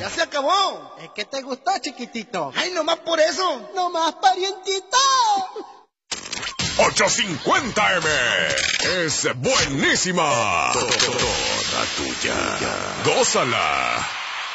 Ya se acabó. Es que te gustó, chiquitito. Ay, nomás por eso. Nomás, parientito. 850M es buenísima. Toda tuya. Gózala.